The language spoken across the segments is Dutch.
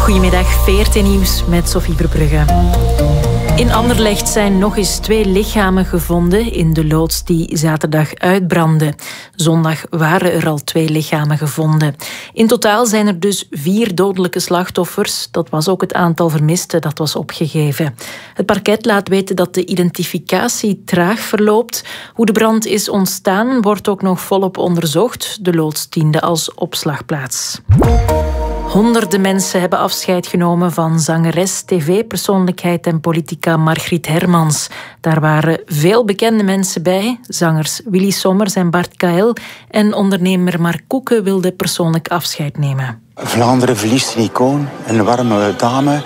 Goedemiddag, VRT Nieuws met Sophie Verbrugge. In Anderlecht zijn nog eens 2 lichamen gevonden in de loods die zaterdag uitbrandde. Zondag waren er al 2 lichamen gevonden. In totaal zijn er dus 4 dodelijke slachtoffers. Dat was ook het aantal vermisten dat was opgegeven. Het parket laat weten dat de identificatie traag verloopt. Hoe de brand is ontstaan wordt ook nog volop onderzocht. De loods diende als opslagplaats. Honderden mensen hebben afscheid genomen van zangeres, tv-persoonlijkheid en politica Margriet Hermans. Daar waren veel bekende mensen bij. Zangers Willy Sommers en Bart Kael. En ondernemer Mark Koeken wilde persoonlijk afscheid nemen. Vlaanderen verliest een icoon, een warme dame.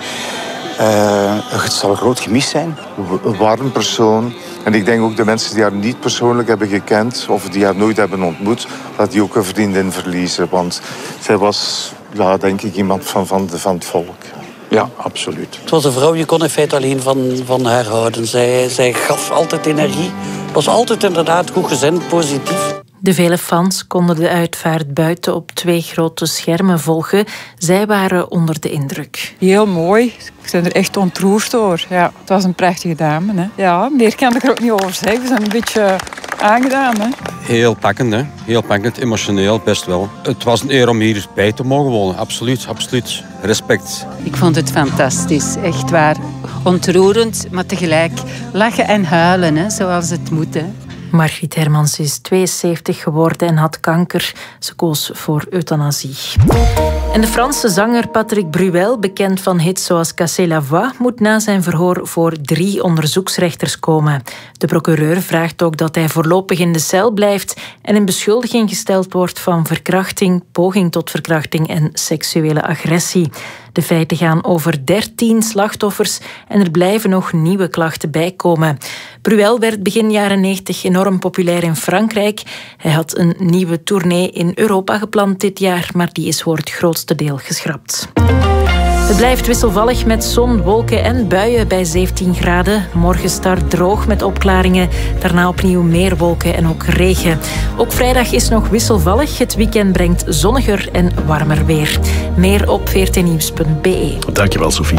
Het zal groot gemis zijn. Een warm persoon. En ik denk ook de mensen die haar niet persoonlijk hebben gekend of die haar nooit hebben ontmoet, dat die ook een vriendin verliezen. Want zij was, ja, denk ik, iemand van het volk. Ja, absoluut. Het was een vrouw, je kon in feite alleen van haar houden. Zij gaf altijd energie. Was altijd inderdaad goed gezind, positief. De vele fans konden de uitvaart buiten op 2 grote schermen volgen. Zij waren onder de indruk. Heel mooi. Ik ben er echt ontroerd door. Ja, het was een prachtige dame. Hè. Ja, meer kan ik er ook niet over zeggen. We zijn een beetje aangedaan. Hè. Heel pakkend, hè? Heel pakkend, emotioneel best wel. Het was een eer om hierbij te mogen wonen. Absoluut, absoluut. Respect. Ik vond het fantastisch, echt waar. Ontroerend, maar tegelijk lachen en huilen, hè, zoals het moet. Hè. Margriet Hermans is 72 geworden en had kanker. Ze koos voor euthanasie. En de Franse zanger Patrick Bruel, bekend van hits zoals Casser la Voix, moet na zijn verhoor voor 3 onderzoeksrechters komen. De procureur vraagt ook dat hij voorlopig in de cel blijft en in beschuldiging gesteld wordt van verkrachting, poging tot verkrachting en seksuele agressie. De feiten gaan over 13 slachtoffers en er blijven nog nieuwe klachten bijkomen. Bruel werd begin jaren 90 enorm populair in Frankrijk. Hij had een nieuwe tournee in Europa gepland dit jaar, maar die is voor het grootste deel geschrapt. Het blijft wisselvallig met zon, wolken en buien bij 17 graden. Morgen start droog met opklaringen. Daarna opnieuw meer wolken en ook regen. Ook vrijdag is nog wisselvallig. Het weekend brengt zonniger en warmer weer. Meer op vrtnieuws.be. Dankjewel, Sophie.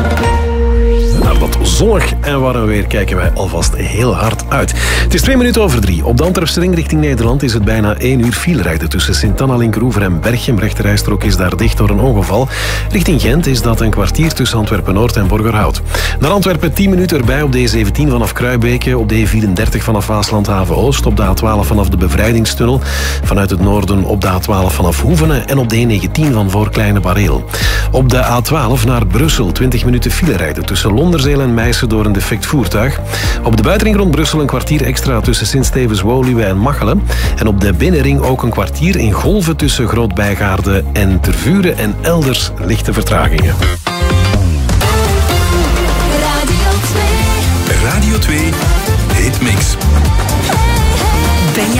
Naar dat zonnig en warm weer kijken wij alvast heel hard uit. Het is 2:02. Op de Antwerpse ring richting Nederland is het bijna 1 uur filerijden tussen Sint-Anna, Linkeroever en Berchem. Rechterrijstrook is daar dicht door een ongeval. Richting Gent is dat een kwartier tussen Antwerpen-Noord en Borgerhout. Naar Antwerpen 10 minuten erbij op de E17 vanaf Kruibeke, op de E34 vanaf Waasland-Haven-Oost, op de A12 vanaf de Bevrijdingstunnel, vanuit het noorden op de A12 vanaf Hoevenen en op de E19 van voor Kleine Bareel. Op de A12 naar Brussel 20 minuten filerijden tussen Londerzeel en Meissen door een defect voertuig. Op de buitenring rond Brussel een kwartier extra tussen Sint-Stevens-Woluwe en Machelen. En op de binnenring ook een kwartier in golven tussen Groot-Bijgaarde en Tervuren en elders lichte vertragingen.